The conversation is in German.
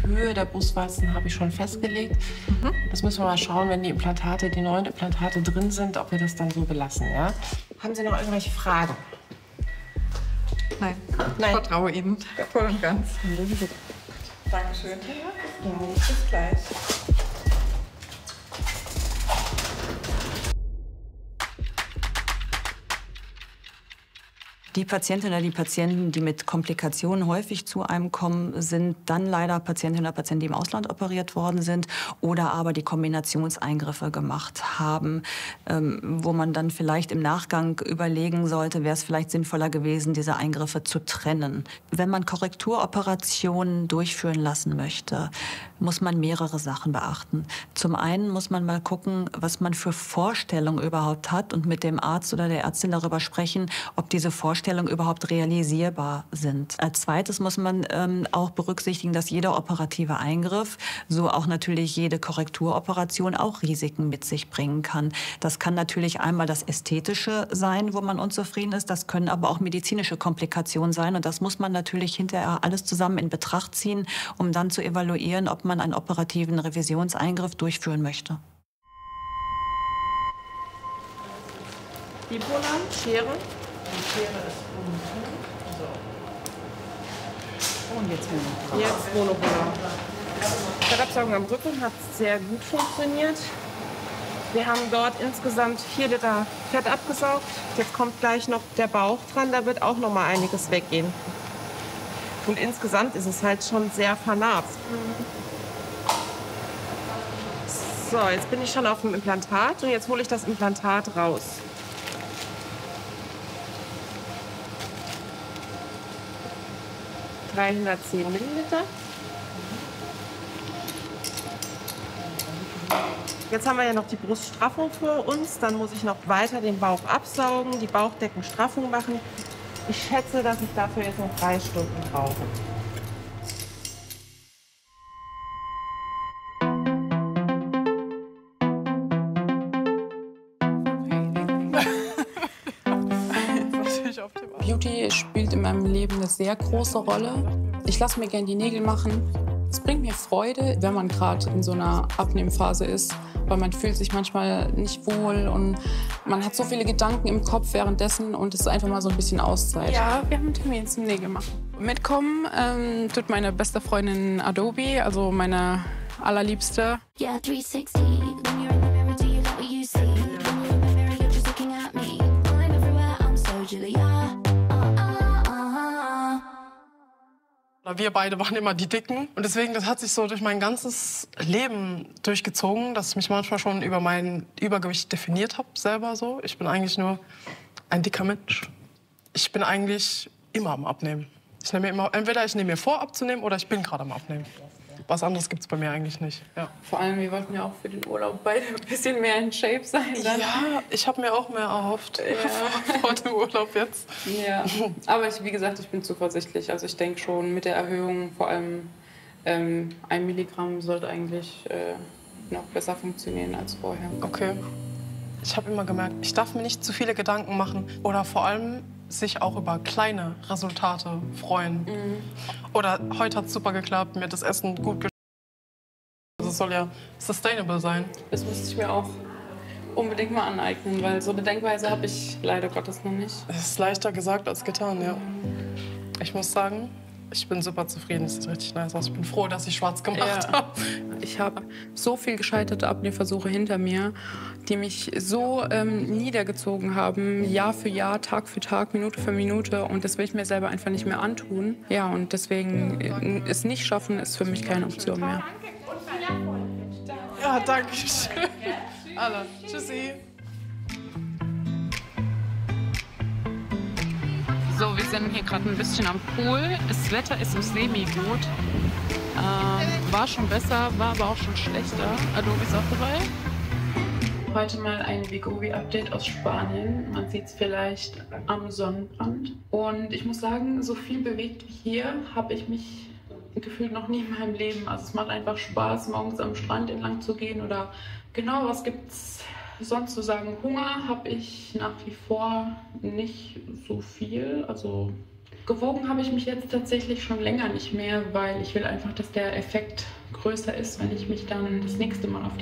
Höhe der Brustwarzen habe ich schon festgelegt. Das müssen wir mal schauen, wenn die neuen Implantate drin sind, ob wir das dann so belassen, ja? Haben Sie noch irgendwelche Fragen? Nein. Ich vertraue Ihnen voll und ganz. Dankeschön. Bis gleich. Die Patientinnen oder die Patienten, die mit Komplikationen häufig zu einem kommen, sind dann leider Patientinnen oder Patienten, die im Ausland operiert worden sind oder aber die Kombinationseingriffe gemacht haben, wo man dann vielleicht im Nachgang überlegen sollte, wäre es vielleicht sinnvoller gewesen, diese Eingriffe zu trennen. Wenn man Korrekturoperationen durchführen lassen möchte, muss man mehrere Sachen beachten. Zum einen muss man mal gucken, was man für Vorstellungen überhaupt hat und mit dem Arzt oder der Ärztin darüber sprechen, ob diese Vorstellungen überhaupt realisierbar sind. Als zweites muss man auch berücksichtigen, dass jeder operative Eingriff, so auch natürlich jede Korrekturoperation, auch Risiken mit sich bringen kann. Das kann natürlich einmal das Ästhetische sein, wo man unzufrieden ist. Das können aber auch medizinische Komplikationen sein. Und das muss man natürlich hinterher alles zusammen in Betracht ziehen, um dann zu evaluieren, ob man einen operativen Revisionseingriff durchführen möchte. Bipolar, Schere. Die Schere ist unten. So. Und jetzt Monopolar. Jetzt Monopolar. Fettabsaugung am Rücken hat sehr gut funktioniert. Wir haben dort insgesamt 4 Liter Fett abgesaugt. Jetzt kommt gleich noch der Bauch dran, da wird auch noch mal einiges weggehen. Und insgesamt ist es halt schon sehr vernarbt. So, jetzt bin ich schon auf dem Implantat und jetzt hole ich das Implantat raus. (310 Milliliter). Jetzt haben wir ja noch die Bruststraffung für uns. Dann muss ich noch weiter den Bauch absaugen, die Bauchdeckenstraffung machen. Ich schätze, dass ich dafür jetzt noch 3 Stunden brauche. Beauty spielt in meinem Leben eine sehr große Rolle. Ich lasse mir gerne die Nägel machen. Es bringt mir Freude, wenn man gerade in so einer Abnehmphase ist, weil man fühlt sich manchmal nicht wohl und man hat so viele Gedanken im Kopf währenddessen und es ist einfach mal so ein bisschen Auszeit. Ja, wir haben einen Termin zum Nägel machen. Mitkommen tut meine beste Freundin Adobe, also meine allerliebste. Yeah, 360. When you're in the mirror, do you like what you see? When you're in the mirror, you're just looking at me. I'm everywhere, I'm so Julia. Wir beide waren immer die Dicken. Und deswegen, das hat sich so durch mein ganzes Leben durchgezogen, dass ich mich manchmal schon über mein Übergewicht definiert habe, selber so. Ich bin eigentlich nur ein dicker Mensch. Ich bin eigentlich immer am Abnehmen. Entweder ich nehme mir vor, abzunehmen, oder ich bin gerade am Abnehmen. Was anderes gibt es bei mir eigentlich nicht. Ja. Vor allem, wir wollten ja auch für den Urlaub beide ein bisschen mehr in Shape sein. Dann. Ja, ich habe mir auch mehr erhofft vor dem Urlaub jetzt. Ja, aber wie gesagt, ich bin zuversichtlich. Also ich denke schon, mit der Erhöhung, vor allem 1 Milligramm, sollte eigentlich noch besser funktionieren als vorher. Okay. Ich habe immer gemerkt, ich darf mir nicht zu viele Gedanken machen oder vor allem sich auch über kleine Resultate freuen. Oder heute hat es super geklappt, mir hat das Essen gut geschmeckt. Also es soll ja sustainable sein. Das müsste ich mir auch unbedingt mal aneignen, weil so eine Denkweise habe ich leider Gottes noch nicht. Es ist leichter gesagt als getan, ja. Ich muss sagen, ich bin super zufrieden. Es sieht richtig nice aus. Ich bin froh, dass ich schwarz gemacht habe. Ich habe so viel gescheiterte Abnehmversuche hinter mir, die mich so niedergezogen haben, Jahr für Jahr, Tag für Tag, Minute für Minute. Und das will ich mir selber einfach nicht mehr antun. Ja, und deswegen es nicht schaffen, ist für mich keine Option mehr. Ja, danke schön. Alle. Tschüssi. So, wir sind hier gerade ein bisschen am Pool. Das Wetter ist so semi-gut. War schon besser, war aber auch schon schlechter. Adobe ist auch dabei. Heute mal ein Wegovy-Update aus Spanien. Man sieht es vielleicht am Sonnenbrand. Und ich muss sagen, so viel bewegt wie hier habe ich mich gefühlt noch nie in meinem Leben. Also es macht einfach Spaß, morgens am Strand entlang zu gehen. Oder genau, was gibt's sonst zu sagen? Hunger habe ich nach wie vor nicht so viel. Also Gewogen habe ich mich jetzt tatsächlich schon länger nicht mehr, weil ich will einfach, dass der Effekt größer ist, wenn ich mich dann das nächste Mal auf